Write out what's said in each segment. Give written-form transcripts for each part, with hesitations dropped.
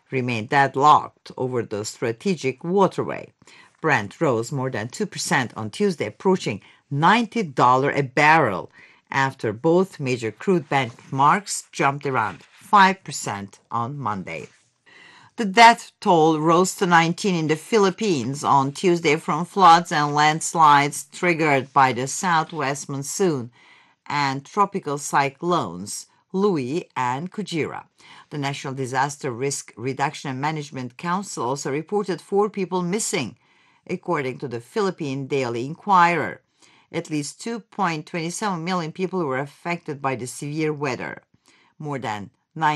remain deadlocked over the strategic waterway. Brent rose more than 2% on Tuesday, approaching $90 a barrel after both major crude benchmarks jumped around 5% on Monday. The death toll rose to 19 in the Philippines on Tuesday from floods and landslides triggered by the southwest monsoon and tropical cyclones Louis and Kujira. The National Disaster Risk Reduction and Management Council also reported 4 people missing, according to the Philippine Daily Inquirer. At least 2.27 million people were affected by the severe weather. More than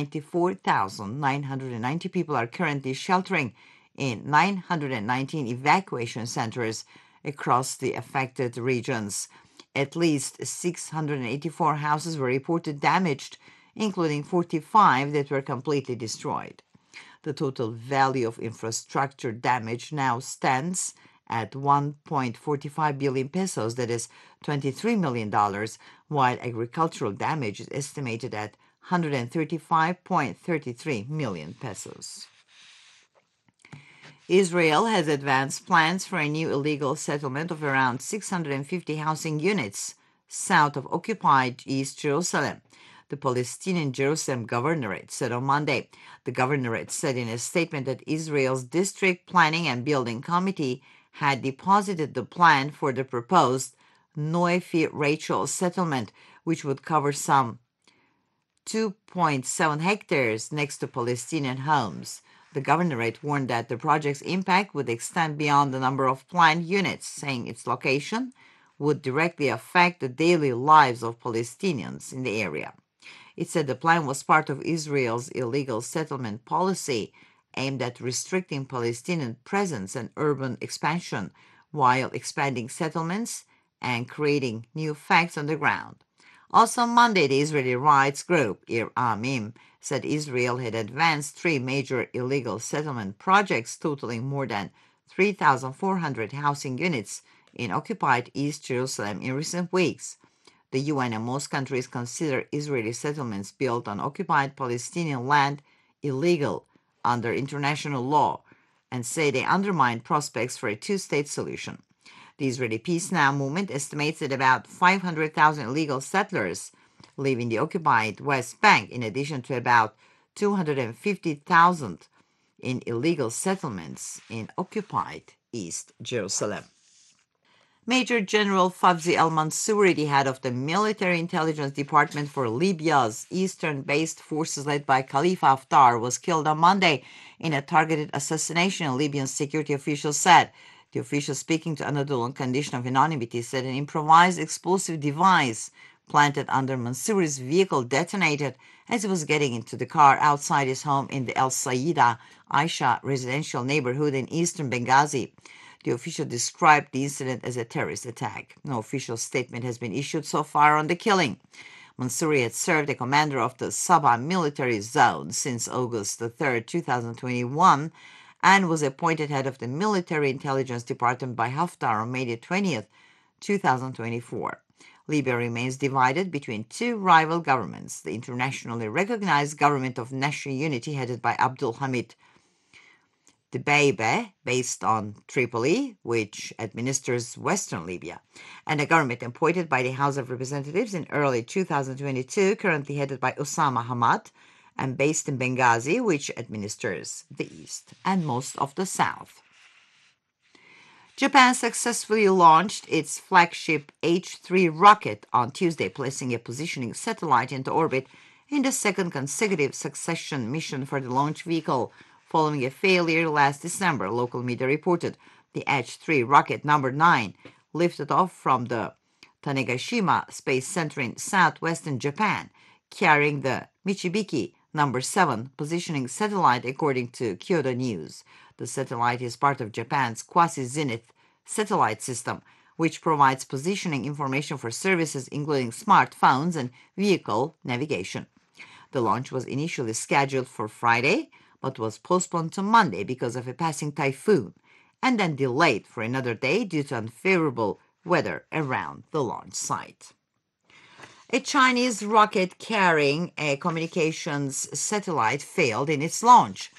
94,990 people are currently sheltering in 919 evacuation centers across the affected regions. At least 684 houses were reported damaged, including 45 that were completely destroyed. The total value of infrastructure damage now stands at 1.45 billion pesos, that is $23 million, while agricultural damage is estimated at 135.33 million pesos. Israel has advanced plans for a new illegal settlement of around 650 housing units south of occupied East Jerusalem. The Palestinian Jerusalem Governorate said on Monday. The Governorate said in a statement that Israel's District Planning and Building Committee had deposited the plan for the proposed Noifi Rachel settlement, which would cover some 2.7 hectares next to Palestinian homes. The governorate warned that the project's impact would extend beyond the number of planned units, saying its location would directly affect the daily lives of Palestinians in the area. It said the plan was part of Israel's illegal settlement policy aimed at restricting Palestinian presence and urban expansion while expanding settlements and creating new facts on the ground. Also on Monday, the Israeli rights group, Ir Amim, said Israel had advanced 3 major illegal settlement projects totaling more than 3,400 housing units in occupied East Jerusalem in recent weeks. The UN and most countries consider Israeli settlements built on occupied Palestinian land illegal under international law and say they undermine prospects for a 2-state solution. The Israeli Peace Now movement estimates that about 500,000 illegal settlers live in the occupied West Bank, in addition to about 250,000 in illegal settlements in occupied East Jerusalem. Major General Fawzi al-Mansouri, the head of the Military Intelligence Department for Libya's eastern-based forces led by Khalifa Haftar, was killed on Monday in a targeted assassination, Libyan security officials said. The official, speaking to Anadolu on condition of anonymity, said an improvised explosive device planted under Mansouri's vehicle detonated as he was getting into the car outside his home in the El Sayida Aisha residential neighborhood in eastern Benghazi. The official described the incident as a terrorist attack. No official statement has been issued so far on the killing. Mansouri had served as commander of the Sabah military zone since August 3, 2021, and was appointed head of the Military Intelligence Department by Haftar on May 20, 2024. Libya remains divided between 2 rival governments, the internationally recognized Government of National Unity headed by Abdul Hamid Dbeibeh, based on Tripoli, which administers western Libya, and a government appointed by the House of Representatives in early 2022, currently headed by Osama Hamad, and based in Benghazi, which administers the east and most of the south. Japan successfully launched its flagship H-3 rocket on Tuesday, placing a positioning satellite into orbit in the second consecutive succession mission for the launch vehicle, following a failure last December, local media reported. The H-3 rocket number 9 lifted off from the Tanegashima Space Center in southwestern Japan, carrying the Michibiki number 7 positioning satellite, according to Kyodo News. The satellite is part of Japan's quasi-zenith satellite system, which provides positioning information for services including smartphones and vehicle navigation. The launch was initially scheduled for Friday, but was postponed to Monday because of a passing typhoon, and then delayed for another day due to unfavorable weather around the launch site. A Chinese rocket carrying a communications satellite failed in its launch.